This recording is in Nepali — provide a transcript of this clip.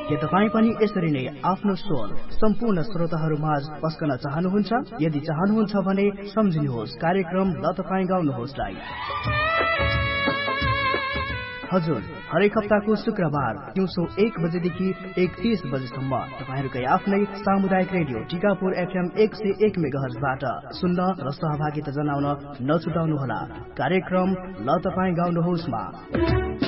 के तपाईँ पनि यसरी नै आफ्नो स्वर सम्पूर्ण श्रोताहरूमाझ पस्कन चाहनुहुन्छ? यदि चाहनुहुन्छ भने सम्झिनुहोस् कार्यक्रम ल तपाईँ गाउनुहोस्लाई। हजुर, हरेक हप्ताको शुक्रबार दिउँसो 1 बजेदेखि 1:30 बजेसम्म तपाईहरूकै आफ्नै सामुदायिक रेडियो टिकापुर FM 101 मेगाहर्जबाट सुन्न र सहभागिता जनाउन नछुटाउनुहोला। कार्यक्रम ल तपाईँ गाउनुहोस्मा।